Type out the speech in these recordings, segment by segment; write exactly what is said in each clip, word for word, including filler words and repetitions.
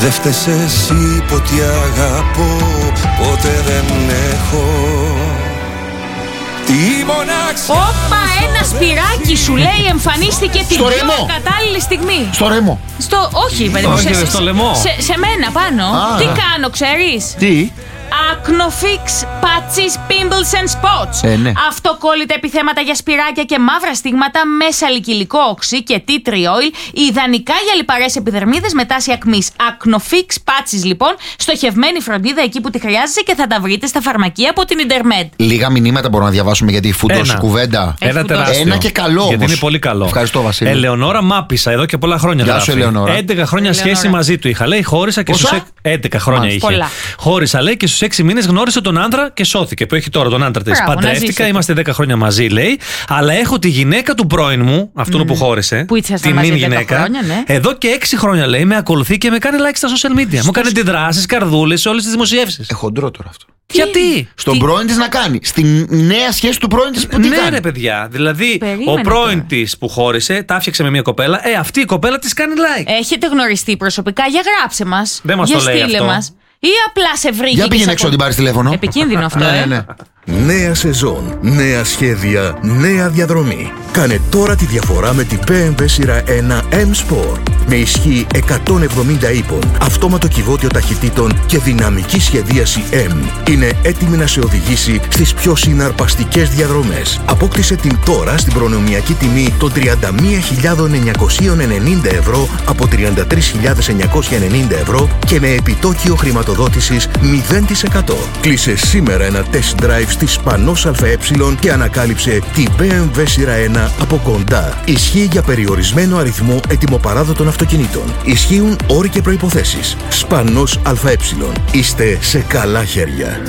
Δε φταίς εσύ που τι αγαπώ, ποτέ δεν έχω τη μοναξιά. Όπα, ένα σπυράκι σου λέει εμφανίστηκε την πιο κατάλληλη στιγμή. Στο ρεμό. Στο, όχι, παιδί μου, σε, στο λαιμό. Σε, σε μένα πάνω. Α, τι κάνω, ξέρεις? Τι? Acnofix Patches Pimples and Spots. Ε, ναι. Αυτοκόλλητα επιθέματα για σπυράκια και μαύρα στίγματα με σαλικυλικό οξύ και tea tree oil. Ιδανικά για λιπαρές επιδερμίδες με τάση ακμής. Acnofix Patches λοιπόν. Στοχευμένη φροντίδα εκεί που τη χρειάζεσαι και θα τα βρείτε στα φαρμακεία από την Ιντερμέντ. Λίγα μηνύματα μπορούμε να διαβάσουμε γιατί φουντώσει κουβέντα. Ένα τεράστιο. Ένα και καλό. Γιατί όμως. είναι πολύ καλό. Ευχαριστώ, Βασίλη. Ελεονόρα Μάπησα εδώ και πολλά χρόνια. Γεια σου, Ελεονόρα. έντεκα χρόνια Ελεονόρα. σχέση μαζί του είχα. Λέει χώρισα και στους έντεκα χρόνια είχε. Πολλά. Χώρισα λέει και στους έξι μήνες γνώρισε τον άντρα και σώθηκε. Που έχει τώρα τον άντρα της. Παντρεύτηκα, είμαστε δέκα χρόνια μαζί λέει. Αλλά έχω τη γυναίκα του πρώην μου, αυτόν mm. που χώρισε. Που ήσασταν την μαζί γυναίκα. Χρόνια, ναι. Εδώ και έξι χρόνια λέει με ακολουθεί και με κάνει like στα social media. Μου κάνει αντιδράσεις, καρδούλες σε όλες τις δημοσιεύσεις. Εχοντρό τώρα αυτό. Γιατί? Στον πρώην της να κάνει. Στην νέα σχέση του πρώην της που τι ναι, κάνει. ρε παιδιά. Δηλαδή, περίμενε ο πρώην τώρα. της που χώρισε, τα άφηξε με μια κοπέλα. Ε, αυτή η κοπέλα της κάνει like. Έχετε γνωριστεί προσωπικά? Για γράψε μας. Δεν μας για το λέει στείλε αυτό. μας. Ή απλά σε βρήκε. Για και πήγαινε σε έξω να ακολου- την πάρεις τηλέφωνο. Επικίνδυνο αυτό, Ναι, ε. ναι. Νέα σεζόν, νέα σχέδια, νέα διαδρομή. Κάνε τώρα τη διαφορά με την μπι εμ ντάμπλιου σειρά ένα M-Sport. Με ισχύ εκατόν εβδομήντα ύπων, αυτόματο κυβότιο ταχυτήτων και δυναμική σχεδίαση M. Είναι έτοιμη να σε οδηγήσει στις πιο συναρπαστικές διαδρομές. Απόκτησε την τώρα στην προνομιακή τιμή των τριάντα μία χιλιάδες εννιακόσια ενενήντα ευρώ από τριάντα τρεις χιλιάδες εννιακόσια ενενήντα ευρώ και με επιτόκιο χρηματοδότησης μηδέν τοις εκατό. Κλείσε σήμερα ένα test drive στη Σπανός ΑΕ και ανακάλυψε την μπι εμ ντάμπλιου σειρά ένα από κοντά. Ισχύει για περιορισμένο αριθμό ετοιμοπαράδοτων αυτοκινήτων. Ισχύουν όροι και προϋποθέσεις. Σπανός ΑΕ. Είστε σε καλά χέρια.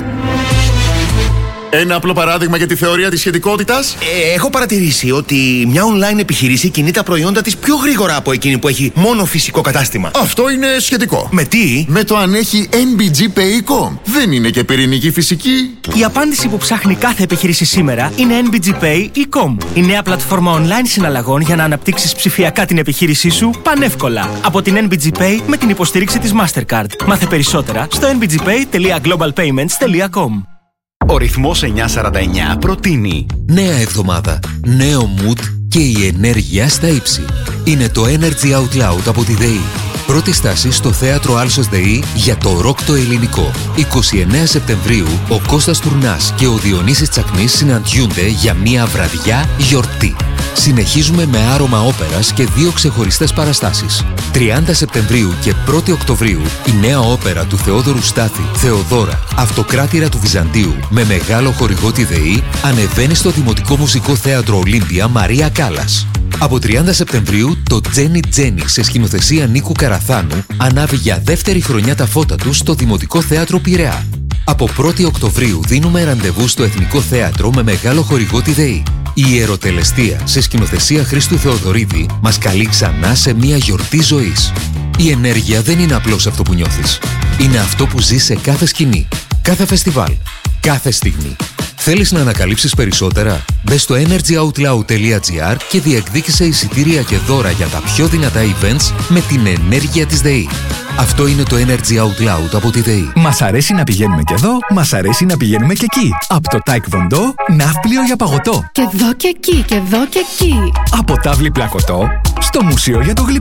Ένα απλό παράδειγμα για τη θεωρία της σχετικότητας. Ε, έχω παρατηρήσει ότι μια online επιχείρηση κινεί τα προϊόντα της πιο γρήγορα από εκείνη που έχει μόνο φυσικό κατάστημα. Αυτό είναι σχετικό. Με τι? Με το αν έχει εν μπι τζι Pay τελεία com. Δεν είναι και πυρηνική φυσική. Η απάντηση που ψάχνει κάθε επιχείρηση σήμερα είναι εν μπι τζι Pay τελεία com. Η νέα πλατφόρμα online συναλλαγών για να αναπτύξεις ψηφιακά την επιχείρησή σου πανεύκολα. Από την εν μπι τζι Pay με την υποστήριξη της Mastercard. Μάθε περισσότερα στο εν μπι τζι pay τελεία global payments τελεία com. Ο ρυθμός εννιακόσια σαράντα εννιά προτείνει νέα εβδομάδα, νέο mood και η ενέργεια στα ύψη. Είναι το Energy Out Loud από τη ΔΕΗ. Πρώτη στάση στο θέατρο Άλσος ΔΕΗ για το ροκ το ελληνικό. εικοστή ενάτη Σεπτεμβρίου ο Κώστας Τουρνάς και ο Διονύσης Τσακνής συναντιούνται για μία βραδιά γιορτή. Συνεχίζουμε με άρωμα όπερας και δύο ξεχωριστές παραστάσεις. τριάντα Σεπτεμβρίου και πρώτη Οκτωβρίου η νέα όπερα του Θεόδωρου Στάθη, Θεοδώρα, Αυτοκράτηρα του Βυζαντίου, με μεγάλο χορηγό τη ΔΕΗ, ανεβαίνει στο Δημοτικό Μουσικό Θέατρο Ολύμπια Μαρία Κάλλας. Από τριάντα Σεπτεμβρίου το Τζένι Τζένι σε σκηνοθεσία Νίκου Καραθάνου ανάβει για δεύτερη χρονιά τα φώτα του στο Δημοτικό Θέατρο Πειραιά. Από πρώτη Οκτωβρίου δίνουμε ραντεβού στο Εθνικό Θέατρο με μεγάλο χορηγό τη ΔΕΗ. Η Ιεροτελεστία σε σκηνοθεσία Χρήστου Θεοδωρίδη μας καλεί ξανά σε μια γιορτή ζωής. Η ενέργεια δεν είναι απλώς αυτό που νιώθεις. Είναι αυτό που ζεις σε κάθε σκηνή, κάθε φεστιβάλ, κάθε στιγμή. Θέλεις να ανακαλύψεις περισσότερα? Μπες στο energyoutloud τελεία gr και διεκδίκησε εισιτήρια και δώρα για τα πιο δυνατά events με την ενέργεια της ΔΕΗ. Αυτό είναι το Energy Out Loud από τη ΔΕΗ. Μας αρέσει να πηγαίνουμε και εδώ, μας αρέσει να πηγαίνουμε και εκεί. Από το Taekwondo, ναύπλιο για παγωτό. Και εδώ και εκεί, και εδώ και εκεί. Από τάβλη πλακωτό, στο μουσείο για το γλυπτό.